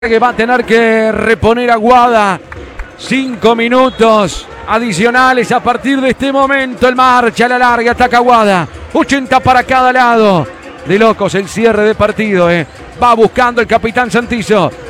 Que va a tener que reponer Aguada. 5 minutos adicionales a partir de este momento. El marcha a la larga, ataca Aguada. 80 para cada lado. De locos el cierre de partido. Va buscando el capitán Santizo.